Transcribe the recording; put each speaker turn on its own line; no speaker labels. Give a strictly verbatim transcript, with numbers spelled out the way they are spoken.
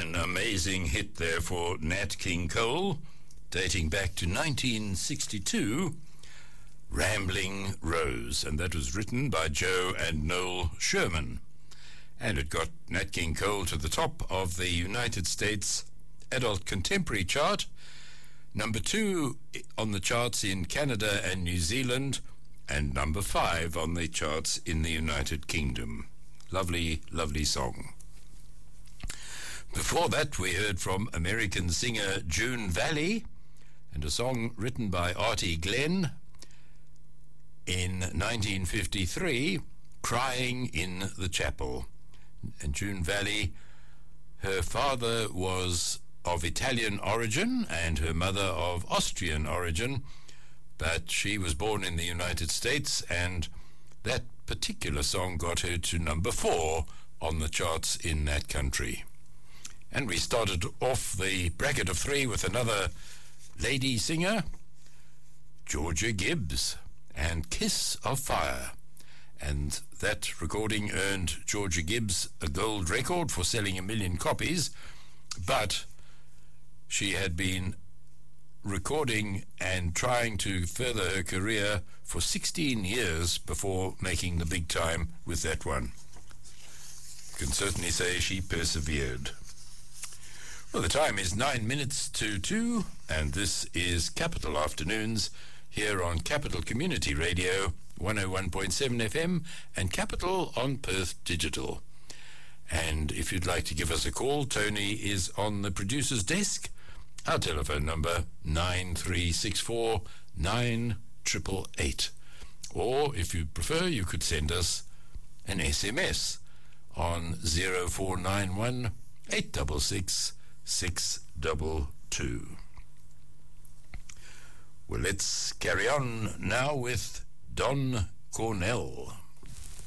An amazing hit there for Nat King Cole, dating back to nineteen sixty-two, Rambling Rose, and that was written by Joe and Noel Sherman. And it got Nat King Cole to the top of the United States Adult Contemporary chart, number two on the charts in Canada and New Zealand, and number five on the charts in the United Kingdom. Lovely, lovely song. Before that, we heard from American singer June Valley, and a song written by Artie Glenn in nineteen fifty-three, Crying in the Chapel. And June Valley, her father was of Italian origin and her mother of Austrian origin, but she was born in the United States, and that particular song got her to number four on the charts in that country. And we started off the bracket of three with another lady singer, Georgia Gibbs, and Kiss of Fire. And that recording earned Georgia Gibbs a gold record for selling a million copies, but she had been recording and trying to further her career for sixteen years before making the big time with that one. You can certainly say she persevered. Well, the time is nine minutes to two, and this is Capital Afternoons here on Capital Community Radio, one oh one point seven F M, and Capital on Perth Digital. And if you'd like to give us a call, Tony is on the producer's desk. Our telephone number, nine three six four nine eight eight eight. Or, if you prefer, you could send us an S M S on zero four nine one eight six six six two two. Well, let's carry on now with Don Cornell.